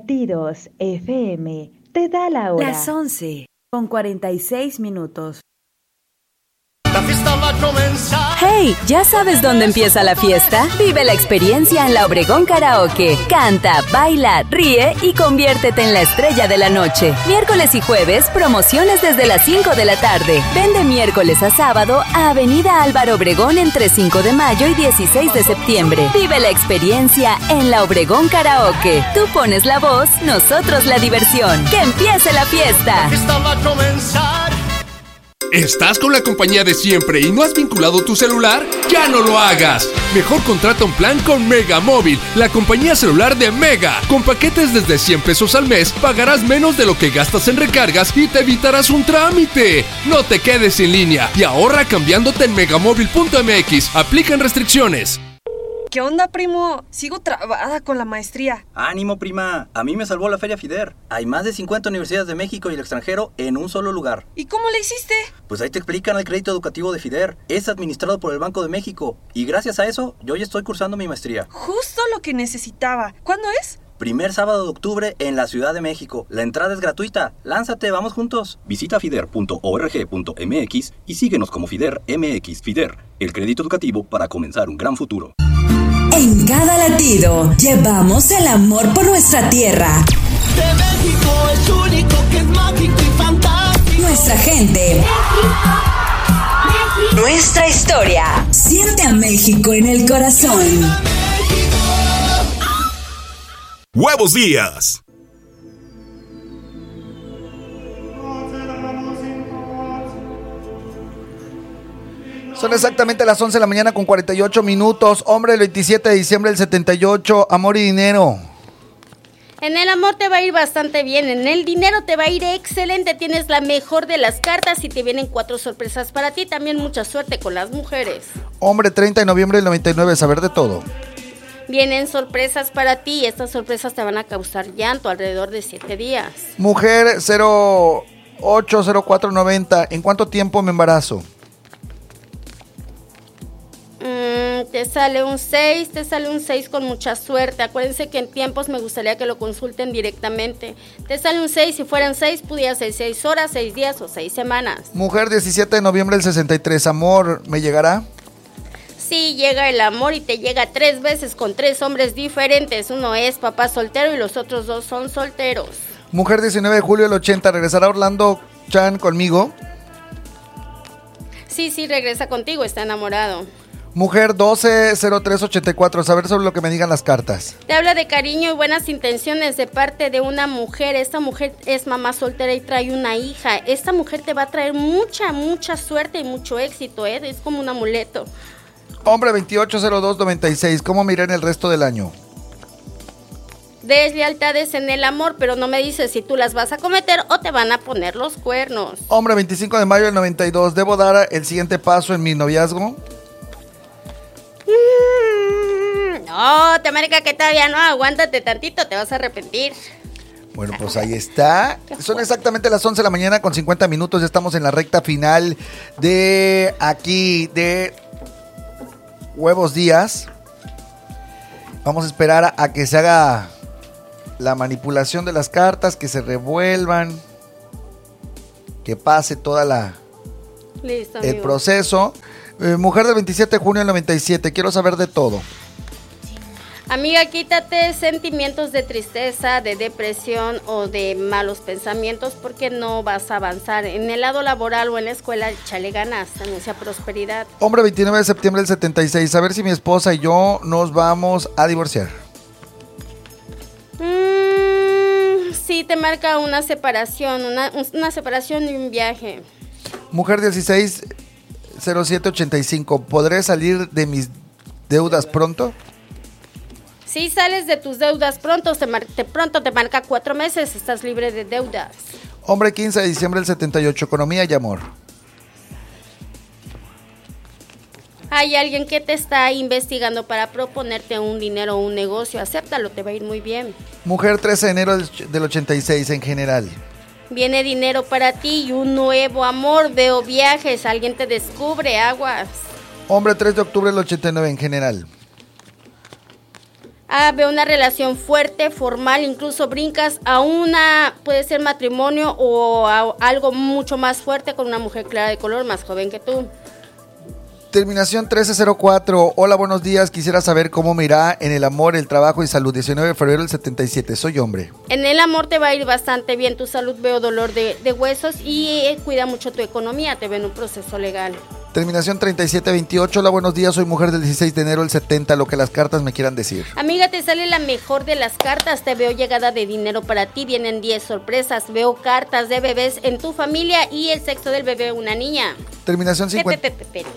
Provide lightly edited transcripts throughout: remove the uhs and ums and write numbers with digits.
Latidos FM te da la hora. Las 11:46. La fiesta va a comenzar. ¡Hey! ¿Ya sabes dónde empieza la fiesta? Vive la experiencia en La Obregón Karaoke. Canta, baila, ríe y conviértete en la estrella de la noche. Miércoles y jueves, promociones desde las 5 de la tarde. Ven de miércoles a sábado a Avenida Álvaro Obregón entre 5 de mayo y 16 de septiembre. Vive la experiencia en La Obregón Karaoke. Tú pones la voz, nosotros la diversión. ¡Que empiece la fiesta! La fiesta va a comenzar. ¿Estás con la compañía de siempre y no has vinculado tu celular? ¡Ya no lo hagas! Mejor contrata un plan con Mega Móvil, la compañía celular de Mega. Con paquetes desde 100 pesos al mes, pagarás menos de lo que gastas en recargas y te evitarás un trámite. No te quedes en línea y ahorra cambiándote en megamóvil.mx. Aplican restricciones. ¿Qué onda, primo? Sigo trabada con la maestría. ¡Ánimo, prima! A mí me salvó la Feria FIDER. Hay más de 50 universidades de México y el extranjero en un solo lugar. ¿Y cómo le hiciste? Pues ahí te explican el crédito educativo de FIDER. Es administrado por el Banco de México. Y gracias a eso, yo ya estoy cursando mi maestría. Justo lo que necesitaba. ¿Cuándo es? Primer sábado de octubre en la Ciudad de México. La entrada es gratuita. Lánzate, vamos juntos. Visita fider.org.mx y síguenos como FIDER MX. FIDER, el crédito educativo para comenzar un gran futuro. En cada latido llevamos el amor por nuestra tierra. De México es único, que es mágico y fantástico. Nuestra gente. México. Nuestra historia. Siente a México en el corazón. ¡Huevos Días! Son exactamente las 11 de la mañana con 48 minutos. Hombre, el 27 de diciembre del 78, amor y dinero. En el amor te va a ir bastante bien, en el dinero te va a ir excelente, tienes la mejor de las cartas y te vienen 4 sorpresas para ti, también mucha suerte con las mujeres. Hombre, 30 de noviembre del 99, saber de todo. Vienen sorpresas para ti, estas sorpresas te van a causar llanto alrededor de 7 días. Mujer, 080490, ¿en cuánto tiempo me embarazo? Te sale un 6 con mucha suerte. Acuérdense que en tiempos me gustaría que lo consulten directamente. Te sale un 6, si fueran 6, pudiera ser 6 horas, 6 días o 6 semanas. Mujer, 17 de noviembre del 63, amor, ¿me llegará? Sí, llega el amor y te llega 3 veces con 3 hombres diferentes. Uno es papá soltero y los otros 2 son solteros. Mujer, 19 de julio del 80, ¿regresará Orlando Chan conmigo? Sí, regresa contigo, está enamorado. Mujer, 120384, saber sobre lo que me digan las cartas. Te habla de cariño y buenas intenciones de parte de una mujer. Esta mujer es mamá soltera y trae una hija. Esta mujer te va a traer mucha suerte y mucho éxito, ¿eh? Es como un amuleto. Hombre, 280296, ¿cómo me irá en el resto del año? Deslealtades en el amor, pero no me dices si tú las vas a cometer o te van a poner los cuernos. Hombre, 25 de mayo del 92, ¿debo dar el siguiente paso en mi noviazgo? No, te marca que todavía no, aguántate tantito, te vas a arrepentir. Bueno, pues ahí está. Son exactamente las 11 de la mañana con 50 minutos. Ya estamos en la recta final de aquí, de Huevos Días. Vamos a esperar a que se haga la manipulación de las cartas, que se revuelvan, que pase toda Listo, el proceso. Mujer del 27 de junio del 97, quiero saber de todo. Amiga, quítate sentimientos de tristeza, de depresión o de malos pensamientos porque no vas a avanzar. En el lado laboral o en la escuela, échale ganas, anuncia prosperidad. Hombre, 29 de septiembre del 76, a ver si mi esposa y yo nos vamos a divorciar. Sí, te marca una separación, una separación y un viaje. Mujer 160785, ¿podré salir de mis deudas pronto? Si sales de tus deudas pronto te marca 4 meses, estás libre de deudas. Hombre, 15 de diciembre del 78, economía y amor. Hay alguien que te está investigando para proponerte un dinero o un negocio, acéptalo, te va a ir muy bien. Mujer, 13 de enero del 86, en general. Viene dinero para ti y un nuevo amor, veo viajes, alguien te descubre, aguas. Hombre, 3 de octubre del 89, en general. Veo una relación fuerte, formal, incluso brincas a puede ser matrimonio o a algo mucho más fuerte con una mujer clara de color, más joven que tú. Terminación 1304. Hola, buenos días. Quisiera saber cómo me irá en el amor, el trabajo y salud. 19 de febrero del 77. Soy hombre. En el amor te va a ir bastante bien. Tu salud, veo dolor de huesos y cuida mucho tu economía. Te veo en un proceso legal. Terminación 3728. Hola, buenos días. Soy mujer del 16 de enero del 70. Lo que las cartas me quieran decir. Amiga, te sale la mejor de las cartas. Te veo llegada de dinero para ti. Vienen 10 sorpresas. Veo cartas de bebés en tu familia y el sexo del bebé, una niña. Terminación 50.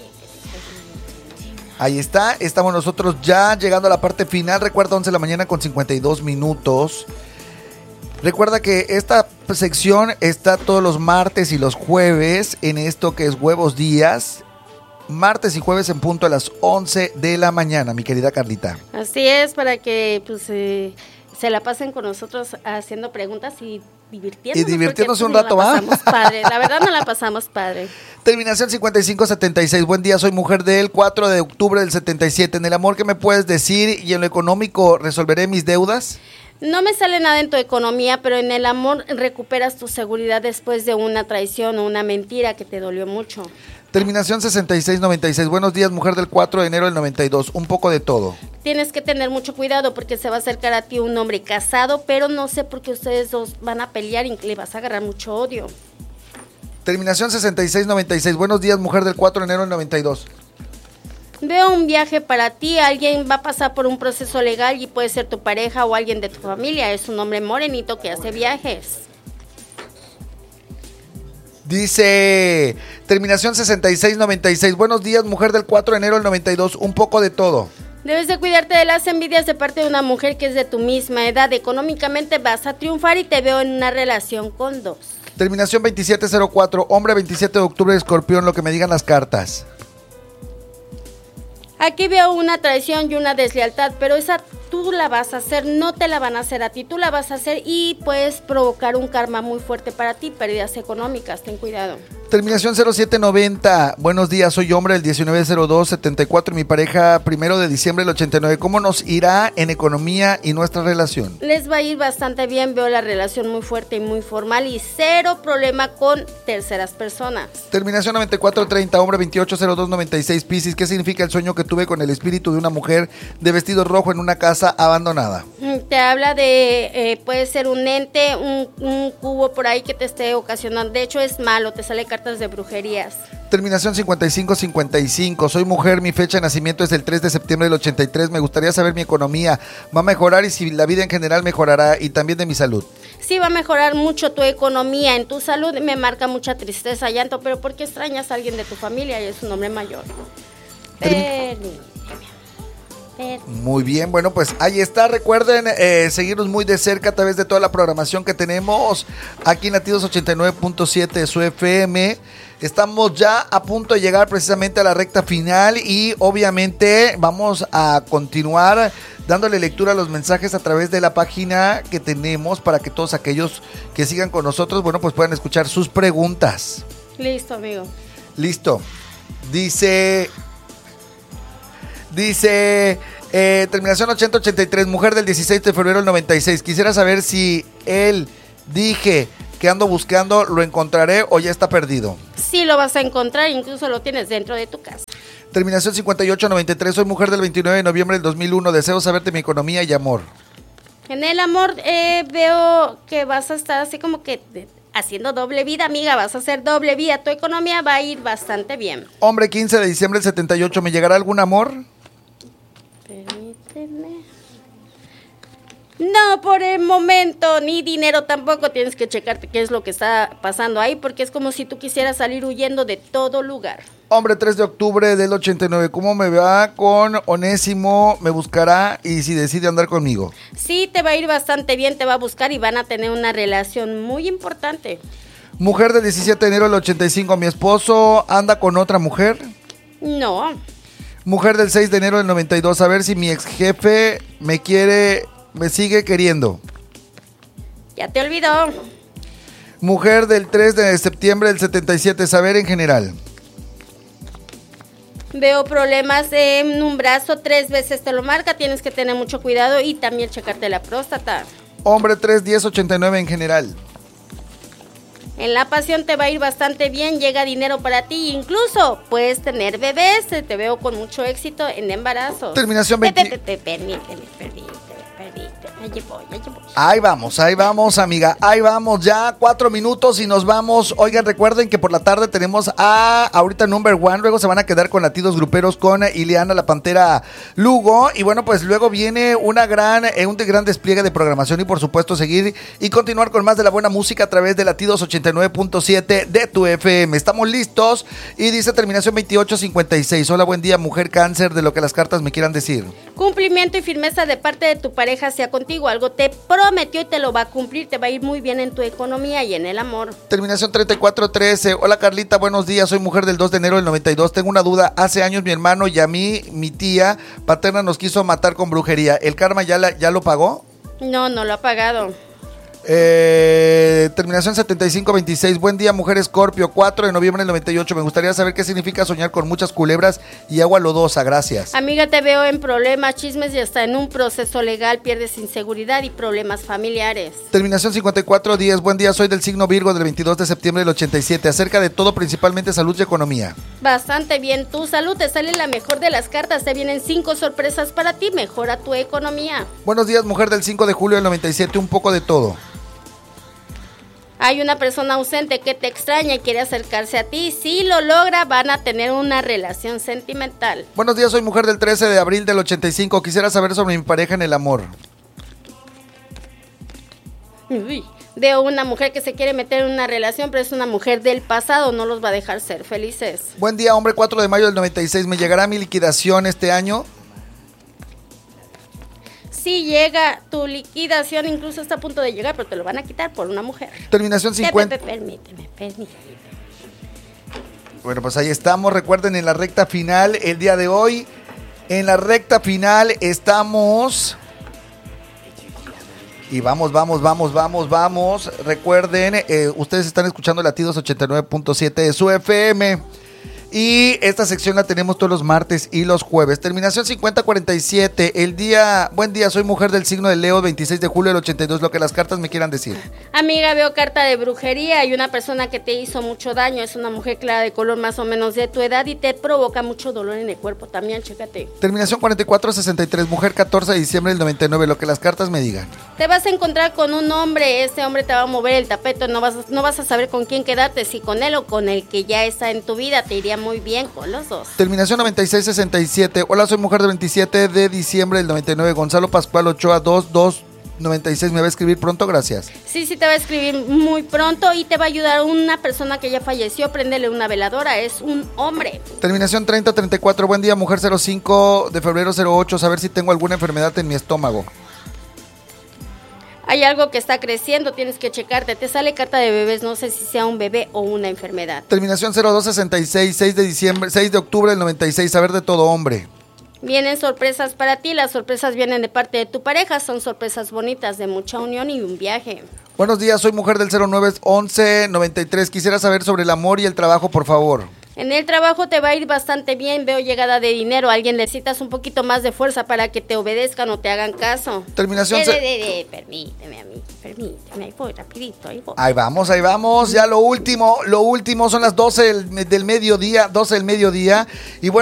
Ahí está, estamos nosotros ya llegando a la parte final. Recuerda, 11 de la mañana con 52 minutos. Recuerda que esta sección está todos los martes y los jueves en esto que es Huevos Días. Martes y jueves en punto a las 11 de la mañana, mi querida Carlita. Así es, para que pues se la pasen con nosotros haciendo preguntas y divirtiéndose un rato, ¿va? Padre. La verdad no la pasamos padre. Terminación 5576. Buen día, soy mujer del 4 de octubre del 77. En el amor, ¿qué me puedes decir? Y en lo económico, ¿resolveré mis deudas? No me sale nada en tu economía, pero en el amor recuperas tu seguridad después de una traición o una mentira que te dolió mucho. Terminación 6696. Buenos días, mujer del 4 de enero del 92. Un poco de todo. Tienes que tener mucho cuidado porque se va a acercar a ti un hombre casado, pero no sé por qué ustedes dos van a pelear y le vas a agarrar mucho odio. Terminación 6696. Buenos días, mujer del 4 de enero del 92. Veo un viaje para ti, alguien va a pasar por un proceso legal y puede ser tu pareja o alguien de tu familia. Es un hombre morenito que hace viajes. Dice, terminación 6696. Buenos días, mujer del 4 de enero del 92. Un poco de todo. Debes de cuidarte de las envidias de parte de una mujer que es de tu misma edad. Económicamente vas a triunfar y te veo en una relación con dos. Terminación 2704. Hombre, 27 de octubre de Escorpión. Lo que me digan las cartas. Aquí veo una traición y una deslealtad, pero esa tú la vas a hacer, no te la van a hacer a ti, tú la vas a hacer y puedes provocar un karma muy fuerte para ti, pérdidas económicas, ten cuidado. Terminación 0790. Buenos días, soy hombre del 1902-74 y mi pareja 1 de diciembre del 89. ¿Cómo nos irá en economía y nuestra relación? Les va a ir bastante bien, veo la relación muy fuerte y muy formal y cero problema con terceras personas. Terminación 9430, hombre 280296 Piscis. ¿Qué significa el sueño que tuve con el espíritu de una mujer de vestido rojo en una casa abandonada? Te habla de, puede ser un ente, un cubo por ahí que te esté ocasionando. De hecho es malo, te sale cartas de brujerías. Terminación 5555. Soy mujer, mi fecha de nacimiento es el 3 de septiembre del 83. Me gustaría saber mi economía va a mejorar y si la vida en general mejorará y también de mi salud. Sí, va a mejorar mucho tu economía. En tu salud me marca mucha tristeza, llanto, pero ¿por qué extrañas a alguien de tu familia y es un hombre mayor? Muy bien, bueno, pues ahí está. Recuerden seguirnos muy de cerca a través de toda la programación que tenemos aquí en Latidos 89.7 de su FM. Estamos ya a punto de llegar precisamente a la recta final y obviamente vamos a continuar dándole lectura a los mensajes a través de la página que tenemos para que todos aquellos que sigan con nosotros, bueno, pues puedan escuchar sus preguntas. Listo, amigo. Listo. Dice, terminación 8083, mujer del 16 de febrero del 96. Quisiera saber si él dije que ando buscando, lo encontraré o ya está perdido. Sí, lo vas a encontrar, incluso lo tienes dentro de tu casa. Terminación 5893, soy mujer del 29 de noviembre del 2001. Deseo saberte mi economía y amor. En el amor veo que vas a estar así como que haciendo doble vida, amiga, vas a hacer doble vida. Tu economía va a ir bastante bien. Hombre, 15 de diciembre del 78, ¿me llegará algún amor? Permíteme. No, por el momento, ni dinero tampoco. Tienes que checarte qué es lo que está pasando ahí, porque es como si tú quisieras salir huyendo de todo lugar. Hombre, 3 de octubre del 89, ¿cómo me va con Onésimo? ¿Me buscará y si decide andar conmigo? Sí, te va a ir bastante bien, te va a buscar y van a tener una relación muy importante. Mujer del 17 de enero del 85, ¿mi esposo anda con otra mujer? No. Mujer del 6 de enero del 92, a ver si mi ex jefe me sigue queriendo. Ya te olvidó. Mujer del 3 de septiembre del 77, saber en general. Veo problemas en un brazo, 3 veces te lo marca, tienes que tener mucho cuidado y también checarte la próstata. Hombre 31089 en general. En la pasión te va a ir bastante bien, llega dinero para ti, incluso puedes tener bebés, te veo con mucho éxito en embarazos. Terminación 20. Permíteme. Ahí vamos, amiga. Ahí vamos, ya 4 minutos y nos vamos. Oigan, recuerden que por la tarde tenemos ahorita Number One. Luego se van a quedar con Latidos Gruperos con Ileana la Pantera Lugo. Y bueno, pues luego viene un gran despliegue de programación y por supuesto seguir y continuar con más de la buena música a través de Latidos 89.7 de tu FM. Estamos listos y dice terminación 2856. Hola, buen día, mujer Cáncer, de lo que las cartas me quieran decir. Cumplimiento y firmeza de parte de tu pareja sea contigo. Algo te prometió y te lo va a cumplir. Te va a ir muy bien en tu economía y en el amor. Terminación 3413. Hola, Carlita, buenos días. Soy mujer del 2 de enero del 92. Tengo una duda. Hace años mi hermano y a mí, mi tía paterna nos quiso matar con brujería. ¿El karma ya lo pagó? No lo ha pagado. Terminación 7526. Buen día, mujer Escorpio, 4 de noviembre del 98. Me gustaría saber qué significa soñar con muchas culebras y agua lodosa. Gracias. Amiga, te veo en problemas, chismes y hasta en un proceso legal. Pierdes inseguridad y problemas familiares. Terminación 5410. Buen día, soy del signo Virgo, del 22 de septiembre del 87. Acerca de todo, principalmente salud y economía. Bastante bien, tu salud te sale la mejor de las cartas. Te vienen 5 sorpresas para ti. Mejora tu economía. Buenos días, mujer del 5 de julio del 97. Un poco de todo. Hay una persona ausente que te extraña y quiere acercarse a ti. Si lo logra, van a tener una relación sentimental. Buenos días, soy mujer del 13 de abril del 85. Quisiera saber sobre mi pareja en el amor. Veo una mujer que se quiere meter en una relación, pero es una mujer del pasado. No los va a dejar ser felices. Buen día, hombre, 4 de mayo del 96. ¿Me llegará mi liquidación este año? Sí llega tu liquidación, incluso está a punto de llegar, pero te lo van a quitar por una mujer. Terminación 50. Permíteme. Bueno, pues ahí estamos. Recuerden, en la recta final, el día de hoy, en la recta final estamos. Y vamos. Recuerden, ustedes están escuchando Latidos 89.7 de su FM. Y esta sección la tenemos todos los martes y los jueves. Terminación 5047. Buen día, soy mujer del signo de Leo, 26 de julio del 82. Lo que las cartas me quieran decir. Amiga, veo carta de brujería. Hay una persona que te hizo mucho daño. Es una mujer clara de color más o menos de tu edad y te provoca mucho dolor en el cuerpo. También, chécate. Terminación 4463. Mujer, 14 de diciembre del 99. Lo que las cartas me digan. Te vas a encontrar con un hombre. Este hombre te va a mover el tapete. No vas a saber con quién quedarte. Si con él o con el que ya está en tu vida. Te iría muy bien con los dos. Terminación 9667. Hola, soy mujer del 27 de diciembre del 99. Gonzalo Pascual Ochoa 2296. ¿Me va a escribir pronto? Gracias. Sí, te va a escribir muy pronto y te va a ayudar una persona que ya falleció. Préndele una veladora. Es un hombre. Terminación 3034. Buen día, mujer 05 de febrero 08. Saber si tengo alguna enfermedad en mi estómago. Hay algo que está creciendo, tienes que checarte. Te sale carta de bebés, no sé si sea un bebé o una enfermedad. Terminación 0266, 6 de octubre del 96. Saber de todo, hombre. Vienen sorpresas para ti, las sorpresas vienen de parte de tu pareja, son sorpresas bonitas de mucha unión y un viaje. Buenos días, soy mujer del 091193. Quisiera saber sobre el amor y el trabajo, por favor. En el trabajo te va a ir bastante bien, veo llegada de dinero, alguien necesitas un poquito más de fuerza para que te obedezcan o te hagan caso. Terminación... Permíteme, ahí voy, rapidito, ahí voy. Ahí vamos, ya lo último son las 12 del mediodía, y bueno.